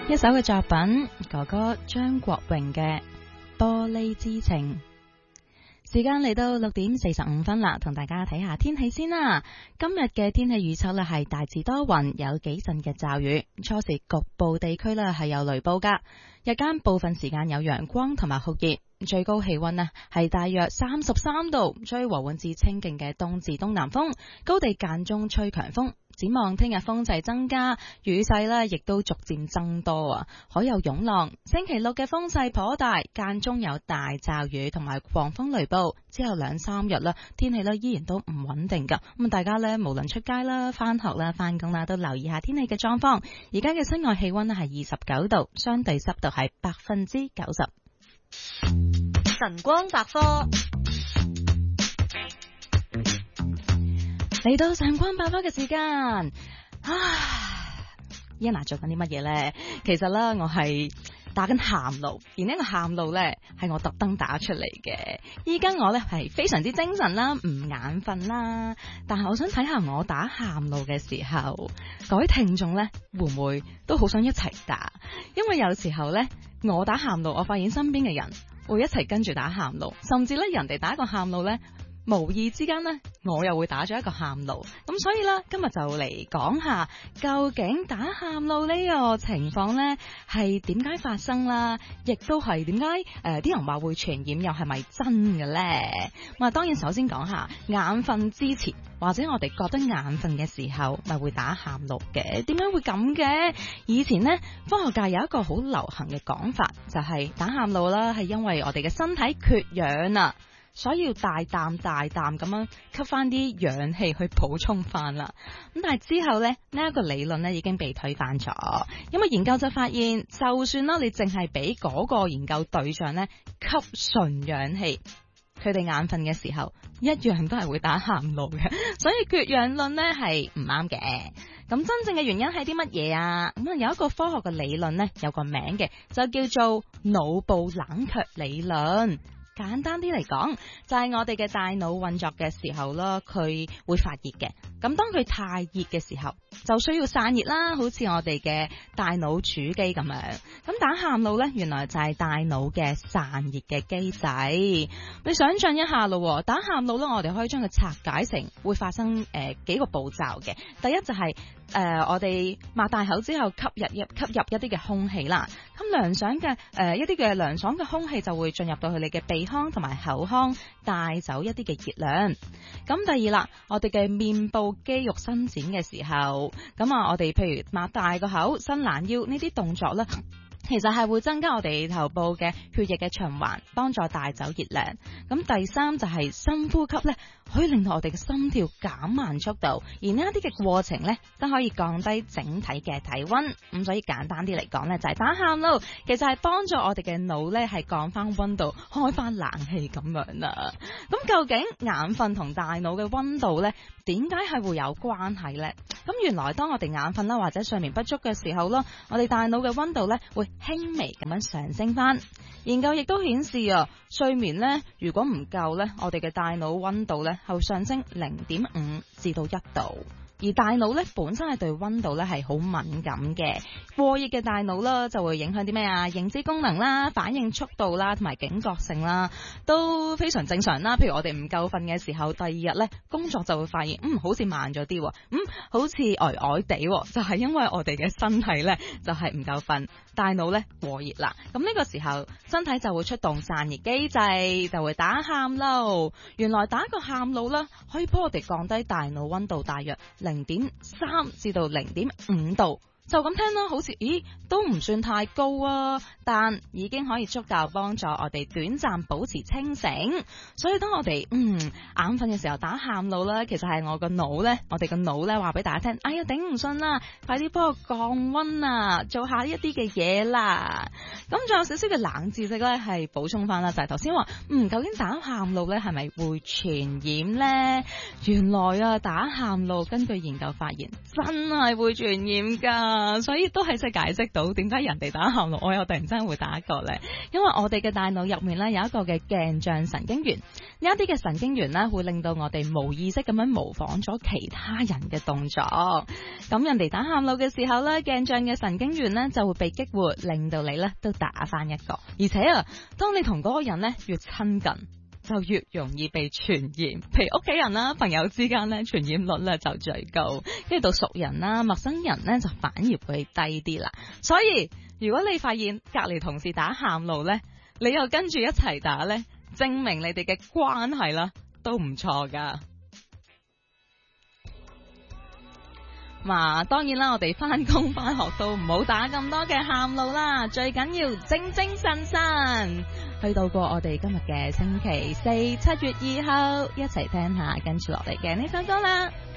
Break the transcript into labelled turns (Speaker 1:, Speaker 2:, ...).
Speaker 1: 一首嘅作品，哥哥張國榮嘅《玻璃之情》。時間嚟到6:45啦，同大家睇下天氣先啦。今日嘅天氣預測呢係大致多雲，有幾陣嘅驟雨，初時局部地區呢係有雷暴噶。日間部分時間有陽光同埋酷熱，最高氣溫呢係大約33度，吹和緩至清勁嘅東至東南風，高地間中吹強風。展望聽日風勢增加，雨勢呢亦都逐漸增多啊，可有湧浪。星期六嘅風勢頗大，間中有大驟雨同埋狂風雷暴。之後2-3日啦，天氣呢依然都唔穩定噶。咁大家呢無論出街啦、翻學啦、翻工啦，都留意下天氣嘅狀況。而家嘅室外氣溫呢係29度，相對濕度係90%。
Speaker 2: 晨光百科。
Speaker 1: 嚟到晨光百科嘅時間，Yana 做緊啲乜嘢呢？其實呢，我係打緊喊路，而呢個喊路呢係我特登打出嚟嘅。依家我呢係非常之精神啦，唔眼瞓啦。但係我想睇下我打喊路嘅時候，各位聽眾呢會唔會都好想一齊打？因為有時候呢，我打喊路，我發現身邊嘅人會一齊跟住打喊路，甚至呢人哋打一個喊路呢，無意之間呢，我又會打咗一個喊路，咁所以呢，今日就嚟講下究竟打喊路呢個情況呢係點解發生啦，亦都係點解啲人話會傳染，又係咪真嘅呢？咁啊，當然首先講下眼瞓之前，或者我哋覺得眼瞓嘅時候，咪會打喊路嘅。點解會咁嘅？以前呢，科學界有一個好流行嘅講法，就係打喊路啦，係因為我哋嘅身體缺氧啊。所以要大啖咁樣吸翻啲氧氣去補充翻啦。咁但係之後呢，呢一個理論呢已經被推翻咗，因為研究就發現，就算啦你淨係俾嗰個研究對象呢吸純氧氣，佢哋眼瞓嘅時候一樣都係會打喊路嘅。所以缺氧論呢係唔啱嘅。咁真正嘅原因係啲乜嘢啊？咁有一個科學嘅理論呢，有個名嘅，就叫做腦部冷卻理論。簡單啲嚟講，就係我哋嘅大腦運作嘅時候啦，佢會發熱嘅。咁當佢太熱嘅時候，就需要散熱啦，好似我哋嘅大腦儲機咁樣。咁打喊路呢，原來就係大腦嘅散熱嘅機制。你想象一下咯，打喊路呢，我哋可以將佢拆解成會發生幾個步驟嘅。第一就係我哋擘大口之後吸入一啲嘅空氣啦，咁涼爽嘅一啲嘅涼爽嘅空氣就會進入到佢哋嘅鼻腔同埋口腔，帶走一啲嘅熱量。咁第二啦，我哋嘅面部肌肉伸展嘅時候，咁啊我哋譬如擘大個口、伸懶腰呢啲動作咧，其實係會增加我哋頭部嘅血液嘅循環，幫助帶走熱量。咁第三就係深呼吸咧，可以令到我哋嘅心跳減慢速度，而呢一啲嘅過程咧，都可以降低整體嘅體溫。咁所以簡單啲嚟講咧，就係打喊路，其實係幫助我哋嘅腦咧係降翻溫度，開翻冷氣咁樣啦。咁究竟眼瞓同大腦嘅溫度咧，點解係會有關係咧？咁原來當我哋眼瞓啦或者睡眠不足嘅時候咯，我哋大腦嘅溫度咧會輕微咁樣上升翻。研究亦都顯示啊，睡眠咧如果唔夠咧，我哋嘅大腦溫度咧係會上升0.5至到1度。而大腦咧本身係對溫度咧係好敏感嘅，過熱嘅大腦啦就會影響啲咩啊？認知功能啦、反應速度啦同埋警覺性啦都非常正常啦。譬如我哋唔夠瞓嘅時候，第二日咧工作就會發現好似慢咗啲，好似呆地，就係因為我哋嘅身體咧就係唔夠瞓，大腦咧過熱啦。咁呢個時候身體就會出動散熱機制，就會打喊路。原來打個喊路啦，可以幫我哋降低大腦溫度大約0.3至到0.5度。就咁聽啦，好似都唔算太高啊，但已經可以足夠幫助我哋短暫保持清醒。所以當我哋眼瞓嘅時候打喊路啦，其實係我哋個腦咧話俾大家聽，哎呀頂唔順啦，快啲幫我降溫啊，做下一啲嘅嘢啦。咁仲有少少嘅冷知識咧，係補充翻啦，就係頭先話究竟打喊路咧係咪會傳染咧？原來啊，打喊路根據研究發現真係會傳染噶。 嘛，所以都係即係解釋到點解人哋打喊路，我又突然之間會打一個咧。因為我哋嘅大腦入面咧有一個嘅鏡像神經元，呢一啲嘅神經元咧會令到我哋無意識咁樣模仿咗其他人嘅動作。咁人哋打喊路嘅時候咧，鏡像嘅神經元咧就會被激活，令到你咧都打翻一個。而且啊，當你同嗰個人咧越親近，就越容易被傳染。譬如屋企人啦、朋友之間咧，傳染率咧就最高。跟住到熟人啦、陌生人咧就反而會低啲啦。所以如果你發現隔籬同事打喊路咧，你又跟住一齊打咧，證明你哋嘅關係啦都唔錯噶。當然啦，我哋翻工翻學都唔好打咁多嘅喊路啦，最緊要精精神神。去到過我哋今日嘅星期四，7月2號，一齊聽下跟住落嚟嘅呢首歌啦。